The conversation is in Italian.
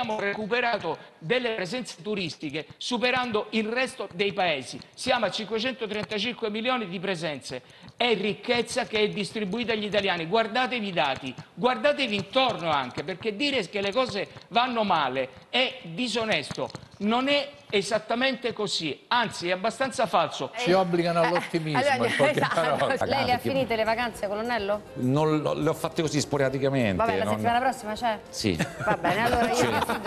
abbiamo recuperato delle presenze turistiche superando il resto dei paesi. Siamo a 535 milioni di presenze. È ricchezza che è distribuita agli italiani. Guardatevi i dati, guardatevi intorno anche, perché dire che le cose vanno male è disonesto. Non è esattamente così, anzi è abbastanza falso. Ci obbligano all'ottimismo. Lei le ha finite le vacanze, colonnello? Non le ho fatte così sporadicamente. Vabbè, la settimana prossima c'è? Sì. Va bene, allora io